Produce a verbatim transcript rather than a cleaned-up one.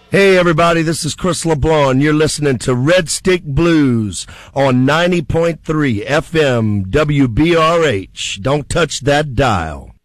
Hey everybody, this is Chris LeBlanc. You're listening to Red Stick Blues on ninety point three F M W B R H. Don't touch that dial.